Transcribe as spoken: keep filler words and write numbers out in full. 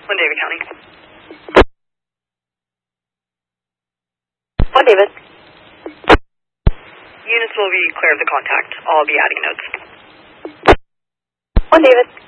One David County. One David. Units will be clear of the contact. I'll be adding notes. One David.